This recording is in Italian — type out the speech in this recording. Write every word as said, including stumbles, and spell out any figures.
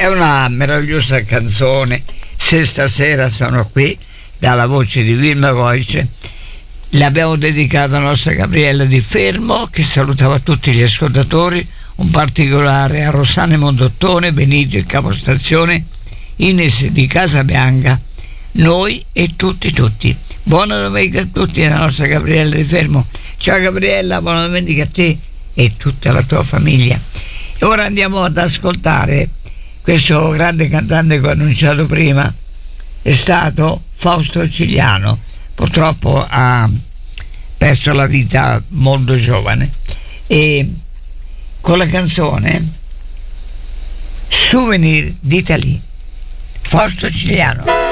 è una meravigliosa canzone. Se stasera sono qui, dalla voce di Vilma Voice, l'abbiamo dedicata alla nostra Gabriella di Fermo, che salutava tutti gli ascoltatori, un particolare a Rossane Mondottone, Benito in capostazione, Ines di Casabianca, noi e tutti tutti. Buona domenica a tutti, la nostra Gabriella di Fermo. Ciao Gabriella, buona domenica a te e tutta la tua famiglia. E ora andiamo ad ascoltare questo grande cantante che ho annunciato prima. È stato Fausto Cigliano, purtroppo ha perso la vita molto giovane, e con la canzone Souvenir d'Italie, Fausto Cigliano.